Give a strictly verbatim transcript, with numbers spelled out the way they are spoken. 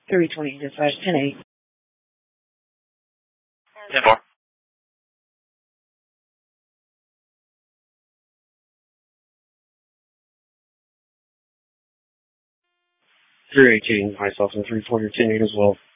three twenty dispatch ten eight. ten four. three eighteen, myself and three forty ten eight as well.